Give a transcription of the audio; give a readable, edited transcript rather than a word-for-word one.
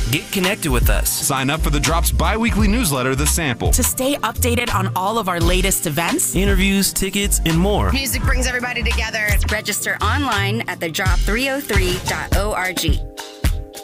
Get connected with us. Sign up for the Drop's bi-weekly newsletter, The Sample, to stay updated on all of our latest events, interviews, tickets, and more. Music brings everybody together. Register online at thedrop303.org.